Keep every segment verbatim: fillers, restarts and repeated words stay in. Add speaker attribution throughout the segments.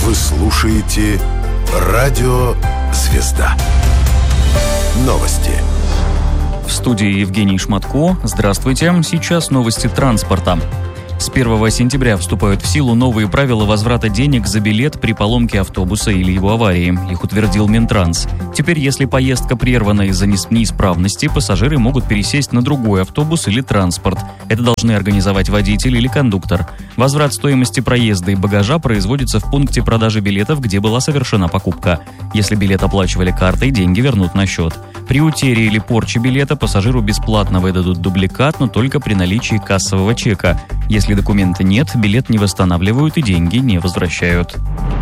Speaker 1: Вы слушаете «Радио Звезда». Новости.
Speaker 2: В студии Евгений Шматко. Здравствуйте. Сейчас новости транспорта. С первого сентября вступают в силу новые правила возврата денег за билет при поломке автобуса или его аварии. Их утвердил Минтранс. Теперь, если поездка прервана из-за неисправности, пассажиры могут пересесть на другой автобус или транспорт. Это должны организовать водитель или кондуктор. Возврат стоимости проезда и багажа производится в пункте продажи билетов, где была совершена покупка. Если билет оплачивали картой, деньги вернут на счет. При утере или порче билета пассажиру бесплатно выдадут дубликат, но только при наличии кассового чека. Если документа нет, билет не восстанавливают и деньги не возвращают.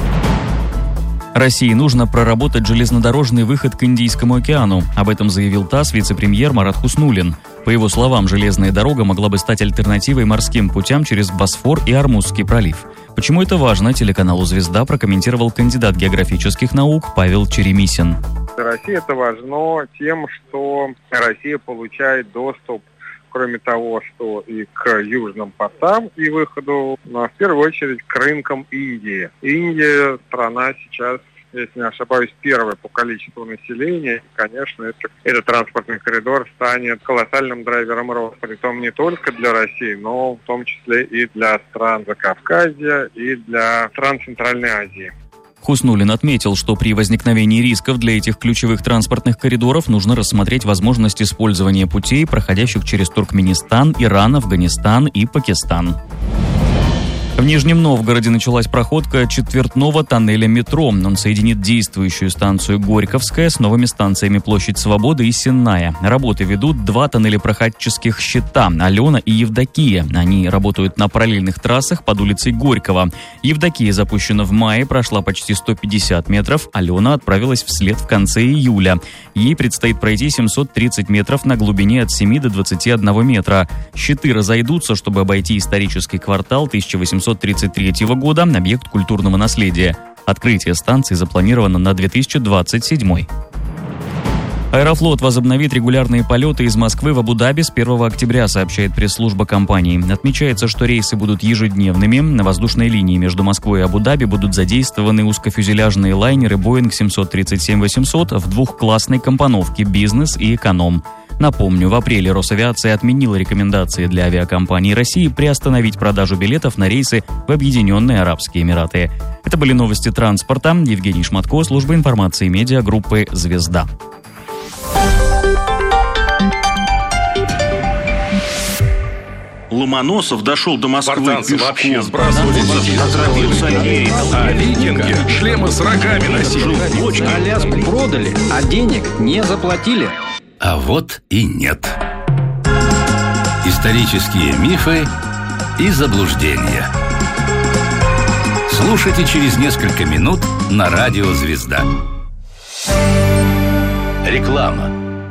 Speaker 2: России нужно проработать железнодорожный выход к Индийскому океану. Об этом заявил ТАСС вице-премьер Марат Хуснуллин. По его словам, железная дорога могла бы стать альтернативой морским путям через Босфор и Ормузский пролив. Почему это важно, телеканалу «Звезда» прокомментировал кандидат географических наук Павел Черемисин.
Speaker 3: Для России это важно тем, что Россия получает доступ, кроме того, что и к южным портам и выходу, но в первую очередь к рынкам Индии. Индия – страна сейчас, если не ошибаюсь, первая по количеству населения. Конечно, это, этот транспортный коридор станет колоссальным драйвером роста, притом не только для России, но в том числе и для стран Закавказья и для стран Центральной Азии.
Speaker 2: Хуснуллин отметил, что при возникновении рисков для этих ключевых транспортных коридоров нужно рассмотреть возможность использования путей, проходящих через Туркменистан, Иран, Афганистан и Пакистан. В Нижнем Новгороде началась проходка четвертного тоннеля метро. Он соединит действующую станцию Горьковская с новыми станциями Площадь Свободы и Сенная. Работы ведут два тоннелепроходческих щита «Алена» и «Евдокия». Они работают на параллельных трассах под улицей Горького. «Евдокия» запущена в мае, прошла почти сто пятьдесят метров. «Алена» отправилась вслед в конце июля. Ей предстоит пройти семьсот тридцать метров на глубине от семи до двадцати одного метра. Щиты разойдутся, чтобы обойти исторический квартал тысяча восемьсот тридцать третьего года, объект культурного наследия. Открытие станции запланировано на две тысячи двадцать седьмой. Аэрофлот возобновит регулярные полеты из Москвы в Абу-Даби с первого октября, сообщает пресс-служба компании. Отмечается, что рейсы будут ежедневными. На воздушной линии между Москвой и Абу-Даби будут задействованы узкофюзеляжные лайнеры Боинг семьсот тридцать семь восемьсот в двухклассной компоновке «Бизнес» и «Эконом». Напомню, в апреле Росавиация отменила рекомендации для авиакомпаний России приостановить продажу билетов на рейсы в Объединенные Арабские Эмираты. Это были новости транспорта. Евгений Шматко, служба информации медиа группы «Звезда».
Speaker 4: Ломоносов дошел до Москвы
Speaker 5: спартанцы
Speaker 4: пешком.
Speaker 5: Вообще сбрасывали
Speaker 4: Отравился ей.
Speaker 5: А викинги шлемы с рогами носили.
Speaker 6: Аляску продали, а денег не заплатили.
Speaker 7: А вот и нет. Исторические мифы и заблуждения. Слушайте через несколько минут на радио «Звезда». Реклама.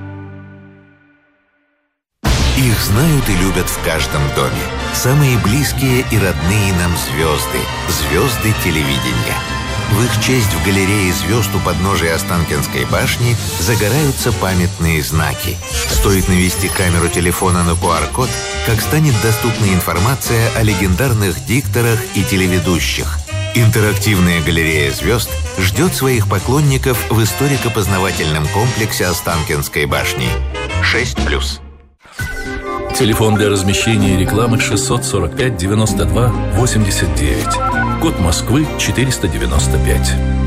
Speaker 8: Их знают и любят в каждом доме. Самые близкие и родные нам звезды. Звезды телевидения. В их честь в галерее звезд у подножия Останкинской башни загораются памятные знаки. Стоит навести камеру телефона на ку ар код, как станет доступна информация о легендарных дикторах и телеведущих. Интерактивная галерея звезд ждет своих поклонников в историко-познавательном комплексе Останкинской башни. шесть плюс.
Speaker 9: Телефон для размещения рекламы шестьсот сорок пять девяносто два восемьдесят девять. Код Москвы четыреста девяносто пять.